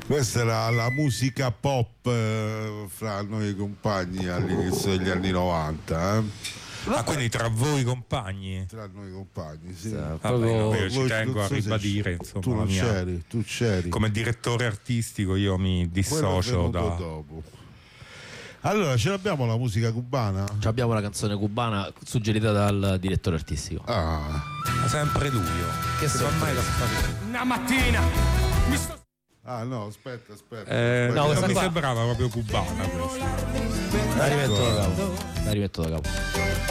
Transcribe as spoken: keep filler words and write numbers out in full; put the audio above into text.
Questa era la musica pop eh, fra noi compagni all'inizio degli anni novanta. Eh? Ah, quindi tra voi compagni? Tra noi compagni, sì. Vabbè, no, io ci tengo a ribadire, insomma, tu la non mia... c'eri, tu c'eri. Come direttore artistico io mi dissocio da... dopo. Allora, ce l'abbiamo la musica cubana? Ci abbiamo la canzone cubana suggerita dal direttore artistico. Ah, Ma sempre lui. Io. Che secondo me la sta... Una mattina mi sto... ah no, aspetta, aspetta. Eh, aspetta. no, questa mi qua- sembrava proprio cubana questa. La rimetto da capo. La rimetto da capo.